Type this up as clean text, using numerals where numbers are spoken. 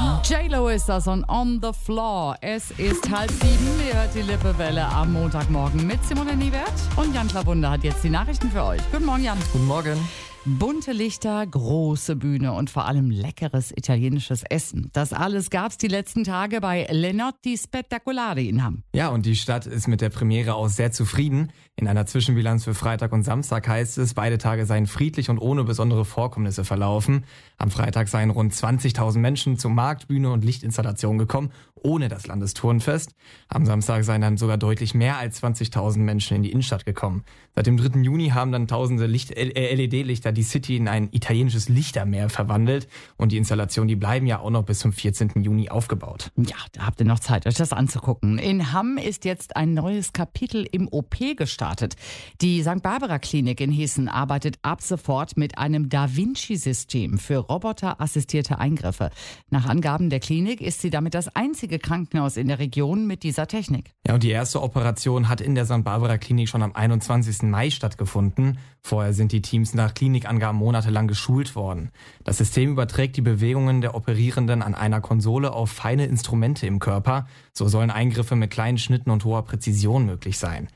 J-Lo ist das und On the Floor. Es ist 6:30. Ihr hört die Lippewelle am Montagmorgen mit Simone Niewert. Und Jan Klawunde hat jetzt die Nachrichten für euch. Guten Morgen, Jan. Guten Morgen. Bunte Lichter, große Bühne und vor allem leckeres italienisches Essen. Das alles gab's die letzten Tage bei Le Notti Spettacolari in Hamm. Ja, und die Stadt ist mit der Premiere auch sehr zufrieden. In einer Zwischenbilanz für Freitag und Samstag heißt es, beide Tage seien friedlich und ohne besondere Vorkommnisse verlaufen. Am Freitag seien rund 20.000 Menschen zur Marktbühne und Lichtinstallation gekommen, ohne das Landesturnfest. Am Samstag seien dann sogar deutlich mehr als 20.000 Menschen in die Innenstadt gekommen. Seit dem 3. Juni haben dann tausende LED-Lichter die City in ein italienisches Lichtermeer verwandelt. Und die Installationen, die bleiben ja auch noch bis zum 14. Juni aufgebaut. Ja, da habt ihr noch Zeit, euch das anzugucken. In Hamm ist jetzt ein neues Kapitel im OP gestartet. Die St. Barbara Klinik in Hessen arbeitet ab sofort mit einem Da Vinci-System für roboterassistierte Eingriffe. Nach Angaben der Klinik ist sie damit das einzige Krankenhaus in der Region mit dieser Technik. Ja, und die erste Operation hat in der St. Barbara Klinik schon am 21. Mai stattgefunden. Vorher sind die Teams nach Klinikangaben monatelang geschult worden. Das System überträgt die Bewegungen der Operierenden an einer Konsole auf feine Instrumente im Körper. So sollen Eingriffe mit kleinen Schnitten und hoher Präzision möglich sein.